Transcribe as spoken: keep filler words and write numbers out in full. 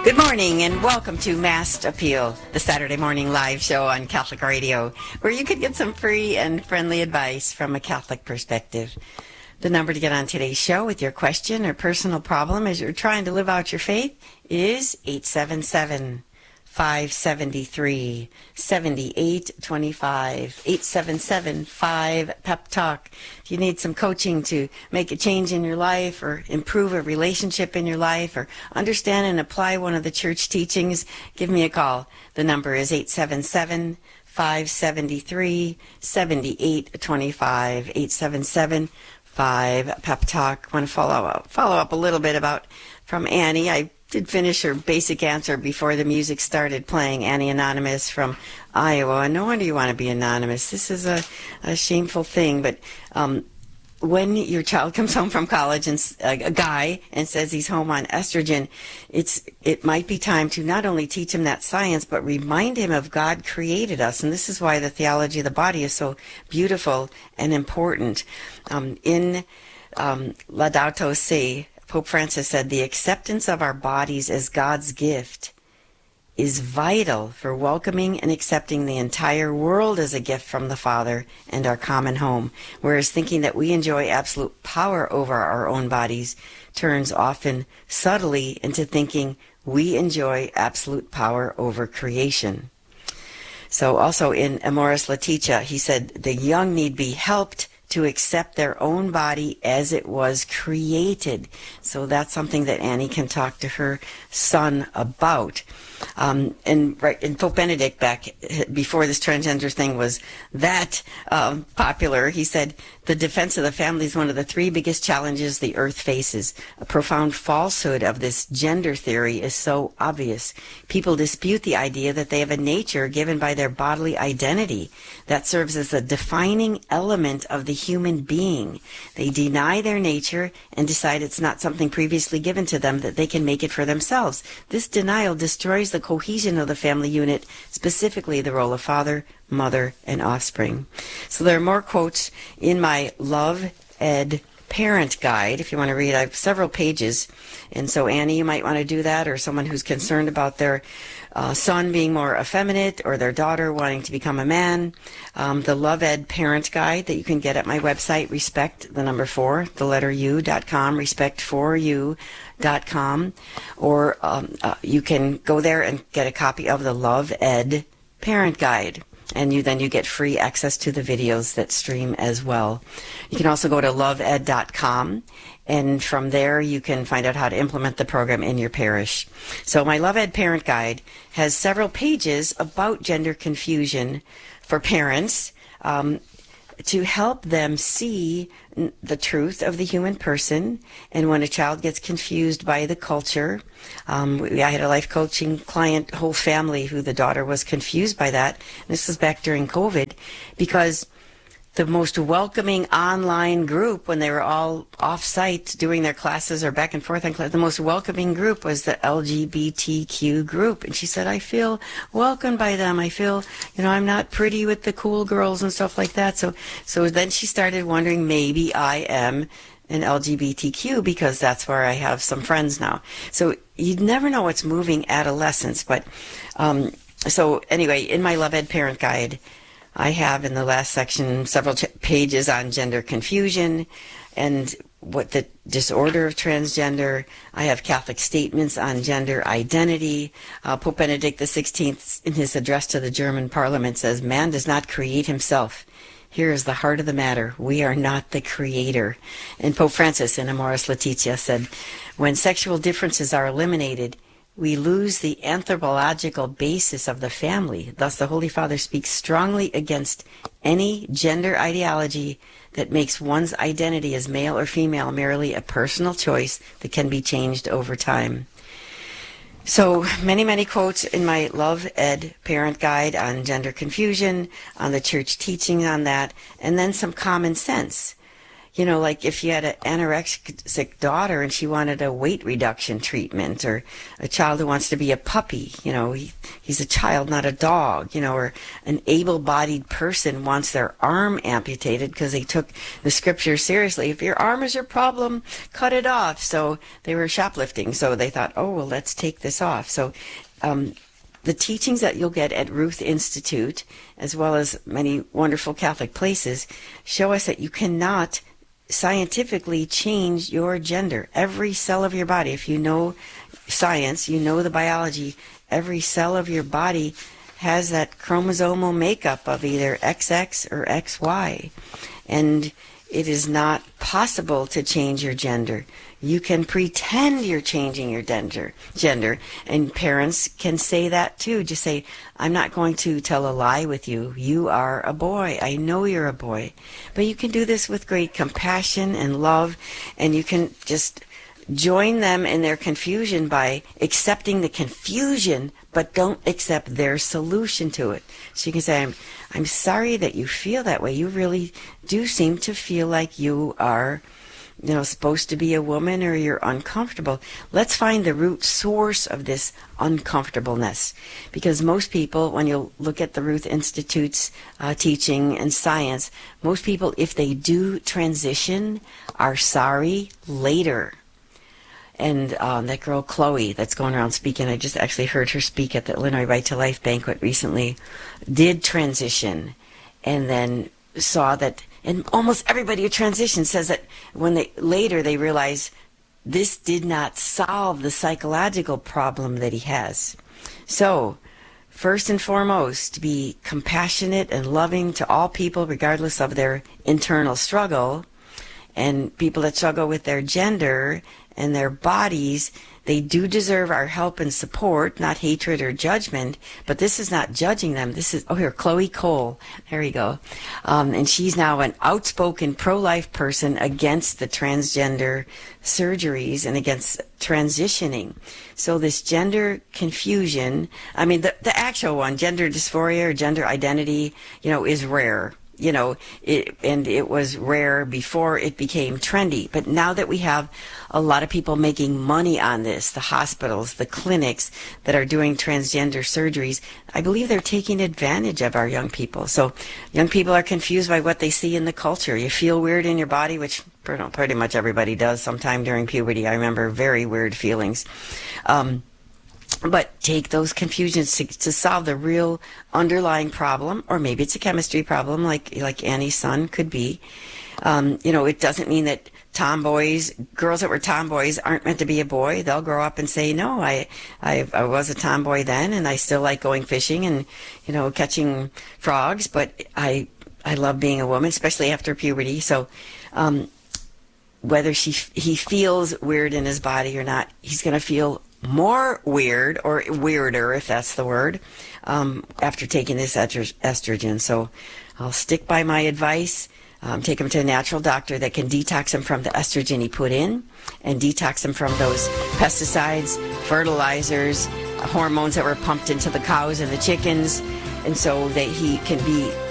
Good morning and welcome to Mass Appeal, the Saturday morning live show on Catholic Radio, where you could get some free and friendly advice from a Catholic perspective. The number to get on today's show with your question or personal problem as you're trying to live out your faith is eight seven seven, five seven three, seven eight two five, eight seven seven, five, pep talk. If you need some coaching to make a change in your life or improve a relationship in your life or understand and apply one of the church teachings, give me a call. The number is eight seven seven, five seven three, seven eight two five, eight seven seven, five, pep talk. I want to follow up, follow up a little bit about from Annie. I did finish her basic answer before the music started playing. Annie Anonymous from Iowa. No wonder you want to be anonymous. This is a, a shameful thing, but um, when your child comes home from college and uh, a guy and says he's home on estrogen, it's it might be time to not only teach him that science, but remind him of God created us. And this is why the theology of the body is so beautiful and important. Um, in um, Laudato Si, Pope Francis said, the acceptance of our bodies as God's gift is vital for welcoming and accepting the entire world as a gift from the Father and our common home, whereas thinking that we enjoy absolute power over our own bodies turns often subtly into thinking we enjoy absolute power over creation. So also in Amoris Laetitia, he said, the young need be helped to accept their own body as it was created. So that's something that Annie can talk to her son about. Um, and right, and Pope Benedict, back before this transgender thing was that um, popular, he said, the defense of the family is one of the three biggest challenges the earth faces. A profound falsehood of this gender theory is so obvious. People dispute the idea that they have a nature given by their bodily identity that serves as a defining element of the human being. They deny their nature and decide it's not something previously given to them, that they can make it for themselves. This denial destroys the cohesion of the family unit, specifically the role of father, mother, and offspring. So there are more quotes in my Love Ed Parent Guide. If you want to read, I have several pages. And so Annie, you might want to do that, or someone who's concerned about their uh, son being more effeminate or their daughter wanting to become a man. Um, the Love Ed Parent Guide that you can get at my website, respect, the number four, the letter U dot com, respect for you dot com. Or um, uh, you can go there and get a copy of the Love Ed Parent Guide. And you then you get free access to the videos that stream as well. You can also go to love ed dot com, and from there you can find out how to implement the program in your parish. So my Love Ed Parent Guide has several pages about gender confusion for parents, um, to help them see the truth of the human person. And when a child gets confused by the culture, um, I had a life coaching client, whole family, who the daughter was confused by that. And this was back during COVID, because the most welcoming online group, when they were all off-site doing their classes or back and forth on class, the most welcoming group was the L G B T Q group. And she said, I feel welcomed by them. I feel, you know, I'm not pretty with the cool girls and stuff like that. So, so then she started wondering, maybe I am an L G B T Q, because that's where I have some friends now. So you never know what's moving adolescents. But um, so anyway, in my Love Ed Parent Guide, I have in the last section several ch- pages on gender confusion and what the disorder of transgender. I have Catholic statements on gender identity. Uh, Pope Benedict the sixteenth, in his address to the German parliament, says, man does not create himself. Here is the heart of the matter. We are not the creator. And Pope Francis in Amoris Laetitia said, when sexual differences are eliminated, we lose the anthropological basis of the family. Thus, the Holy Father speaks strongly against any gender ideology that makes one's identity as male or female merely a personal choice that can be changed over time. So many, many quotes in my Love Ed Parent Guide on gender confusion, on the church teaching on that, and then some common sense. You know, like if you had an anorexic daughter and she wanted a weight reduction treatment, or a child who wants to be a puppy, you know, he, he's a child, not a dog, you know, or an able-bodied person wants their arm amputated because they took the scripture seriously. If your arm is your problem, cut it off. So they were shoplifting. So they thought, oh, well, let's take this off. So um, the teachings that you'll get at Ruth Institute, as well as many wonderful Catholic places, show us that you cannot scientifically change your gender. Every cell of your body, if you know science, you know the biology, every cell of your body has that chromosomal makeup of either X X or X Y. And it is not possible to change your gender. You can pretend you're changing your gender, gender, and parents can say that too. Just say, I'm not going to tell a lie with you. You are a boy. I know you're a boy. But you can do this with great compassion and love, and you can just join them in their confusion by accepting the confusion, but don't accept their solution to it. So you can say, I'm, I'm sorry that you feel that way. You really do seem to feel like you are, you know, supposed to be a woman, or you're uncomfortable. Let's find the root source of this uncomfortableness. Because most people, when you look at the Ruth Institute's uh, teaching and science, most people, if they do transition, are sorry later. And um, that girl Chloe that's going around speaking, I just actually heard her speak at the Illinois Right to Life banquet recently, did transition, and then saw that, and almost everybody who transitioned says that when they later they realize this did not solve the psychological problem that he has. So, first and foremost, be compassionate and loving to all people regardless of their internal struggle, and people that struggle with their gender and their bodies, they do deserve our help and support, not hatred or judgment. But this is not judging them. This is, oh, here, Chloe Cole. There you go. Um, and she's now an outspoken pro-life person against the transgender surgeries and against transitioning. So this gender confusion, I mean, the, the actual one, gender dysphoria or gender identity, you know, is rare. You know, it, and it was rare before it became trendy. But now that we have a lot of people making money on this, the hospitals, the clinics that are doing transgender surgeries, I believe they're taking advantage of our young people. So young people are confused by what they see in the culture. You feel weird in your body, which pretty much everybody does sometime during puberty. I remember very weird feelings. Um, But take those confusions to, to solve the real underlying problem, or maybe it's a chemistry problem, like like Annie's son could be. Um, you know, it doesn't mean that tomboys, girls that were tomboys, aren't meant to be a boy. They'll grow up and say, no, I, I, I was a tomboy then, and I still like going fishing and, you know, catching frogs. But I, I love being a woman, especially after puberty. So, um, whether she he feels weird in his body or not, he's going to feel more weird, or weirder, if that's the word, um, after taking this estrogen. So I'll stick by my advice. Um, take him to a natural doctor that can detox him from the estrogen he put in, and detox him from those pesticides, fertilizers, hormones that were pumped into the cows and the chickens, and so that he can be